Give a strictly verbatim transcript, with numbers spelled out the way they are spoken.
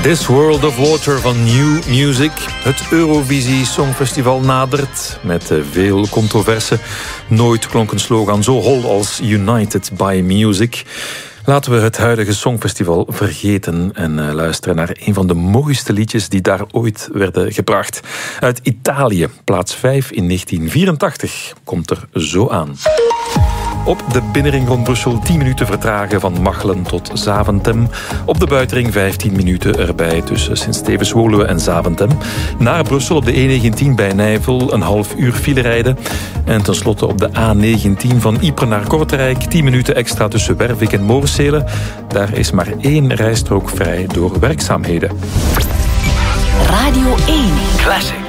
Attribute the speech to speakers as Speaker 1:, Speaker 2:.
Speaker 1: This World of Water van New Music. Het Eurovisie Songfestival nadert met veel controverse. Nooit klonk een slogan zo hol als United by Music. Laten we het huidige Songfestival vergeten en uh, luisteren naar een van de mooiste liedjes die daar ooit werden gebracht. Uit Italië, plaats vijf in negentien vierentachtig, komt er zo aan. Op de binnenring rond Brussel tien minuten vertragen van Machelen tot Zaventem. Op de buitenring vijftien minuten erbij tussen Sint-Stevens-Woluwe en Zaventem. Naar Brussel op de E negentien bij Nijvel een half uur file rijden. En tenslotte op de A negentien van Ypres naar Kortrijk tien minuten extra tussen Wervik en Moorsele. Daar is maar één rijstrook vrij door werkzaamheden.
Speaker 2: Radio één Classic.